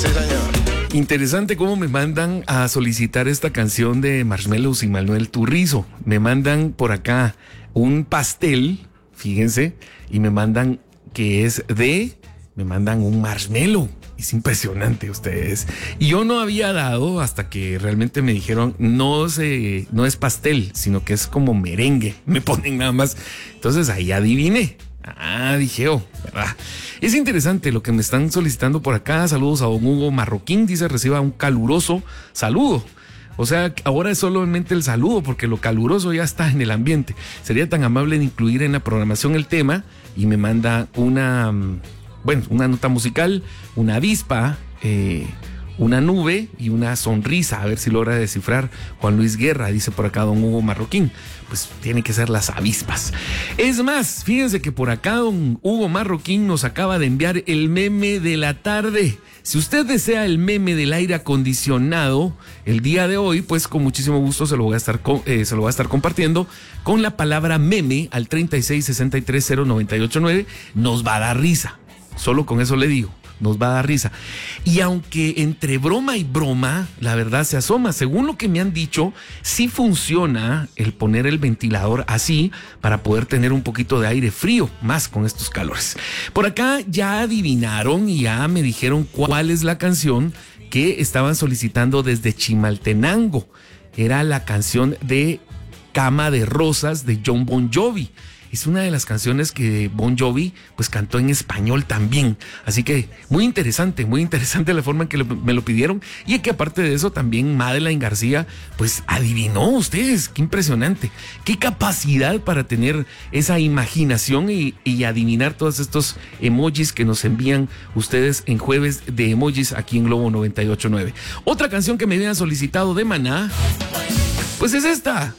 Sí, señor. Interesante cómo me mandan a solicitar esta canción de Marshmellos y Manuel Turizo. Me mandan por acá un pastel, fíjense, y me mandan me mandan un marshmallow. Es impresionante ustedes. Y yo no había dado hasta que realmente me dijeron no es pastel, sino que es como merengue. Me ponen nada más. Entonces ahí adiviné. Dije, ¿verdad? Es interesante lo que me están solicitando por acá. Saludos a don Hugo Marroquín. Dice, reciba un caluroso saludo. O sea, ahora es solamente el saludo porque lo caluroso ya está en el ambiente. Sería tan amable de incluir en la programación el tema. Y me manda una nota musical, una avispa, una nube y una sonrisa. A ver si logra descifrar Juan Luis Guerra, dice por acá don Hugo Marroquín. Pues tiene que ser las avispas. Es más, fíjense que por acá don Hugo Marroquín nos acaba de enviar el meme de la tarde. Si usted desea el meme del aire acondicionado el día de hoy, pues con muchísimo gusto se lo voy a estar compartiendo con la palabra meme al 36630989. Nos va a dar risa. Solo con eso le digo, nos va a dar risa. Y aunque entre broma y broma, la verdad se asoma. Según lo que me han dicho, sí funciona el poner el ventilador así para poder tener un poquito de aire frío, más con estos calores. Por acá ya adivinaron y ya me dijeron cuál es la canción que estaban solicitando desde Chimaltenango. Era la canción de Cama de Rosas de Jon Bon Jovi. Es una de las canciones que Bon Jovi pues cantó en español también. Así que muy interesante la forma en que me lo pidieron. Y que aparte de eso también Madeline García pues adivinó ustedes. Qué impresionante. Qué capacidad para tener esa imaginación y adivinar todos estos emojis que nos envían ustedes en Jueves de Emojis aquí en Globo 98.9. Otra canción que me habían solicitado de Maná pues es esta.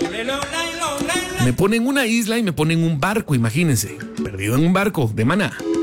Me ponen una isla y me ponen un barco, imagínense. Perdido en un barco de Maná.